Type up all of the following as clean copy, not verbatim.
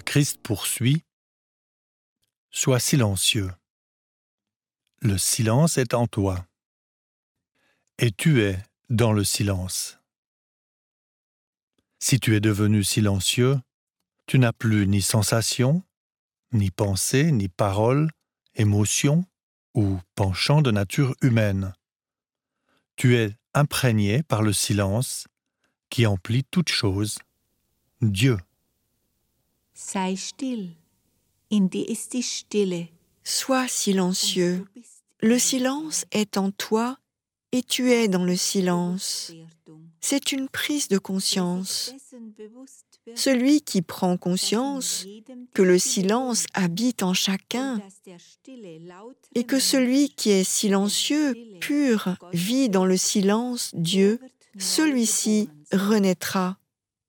Christ poursuit : « Sois silencieux. Le silence est en toi. Et tu es dans le silence. Si tu es devenu silencieux, tu n'as plus ni sensation, ni pensée, ni parole, émotion ou penchant de nature humaine. Tu es imprégné par le silence qui emplit toute chose, Dieu. Sei still, in dir ist die Stille. Sois silencieux. Le silence est en toi et tu es dans le silence. C'est une prise de conscience. Celui qui prend conscience que le silence habite en chacun et que celui qui est silencieux, pur, vit dans le silence Dieu, celui-ci renaîtra.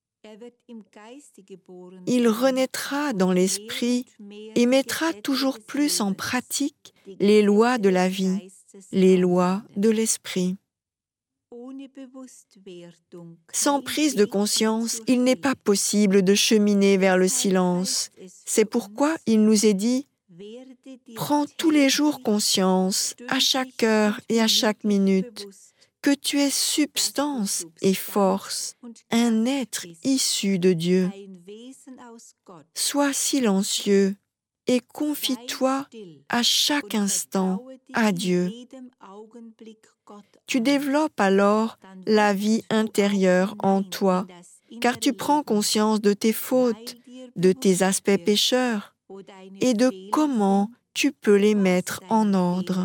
Il renaîtra dans l'esprit et mettra toujours plus en pratique les lois de la vie, les lois de l'esprit. Sans prise de conscience, il n'est pas possible de cheminer vers le silence. C'est pourquoi il nous est dit « Prends tous les jours conscience, à chaque heure et à chaque minute, que tu es substance et force, un être issu de Dieu. Sois silencieux et confie-toi à chaque instant à Dieu. Tu développes alors la vie intérieure en toi, car tu prends conscience de tes fautes, de tes aspects pécheurs et de comment tu peux les mettre en ordre.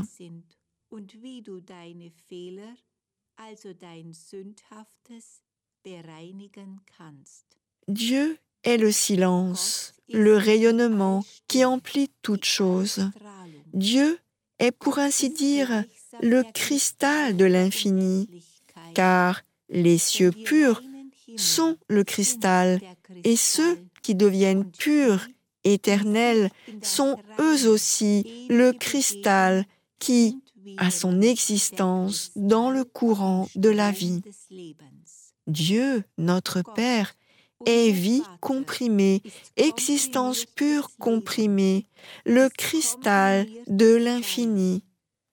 Dieu est le silence, le rayonnement qui emplit toute chose. Dieu est pour ainsi dire le cristal de l'infini, car les cieux purs sont le cristal et ceux qui deviennent purs, éternels, sont eux aussi le cristal qui a son existence dans le courant de la vie. Dieu, notre Père, est vie comprimée, existence pure comprimée, le cristal de l'infini.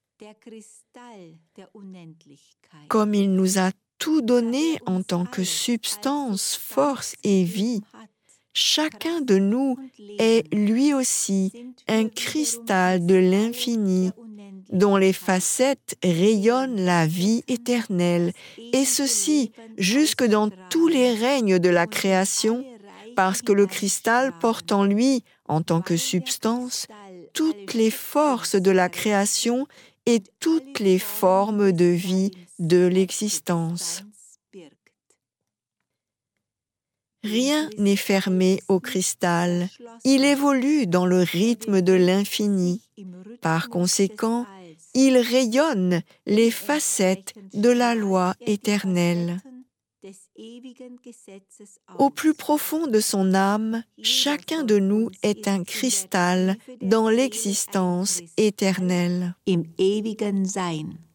Comme il nous a tout donné en tant que substance, force et vie, chacun de nous est lui aussi un cristal de l'infini, dont les facettes rayonnent la vie éternelle, et ceci jusque dans tous les règnes de la création, parce que le cristal porte en lui, en tant que substance, toutes les forces de la création et toutes les formes de vie de l'existence. Rien n'est fermé au cristal, il évolue dans le rythme de l'infini. Par conséquent, il rayonne les facettes de la loi éternelle. Au plus profond de son âme, chacun de nous est un cristal dans l'existence éternelle. Im ewigen Sein.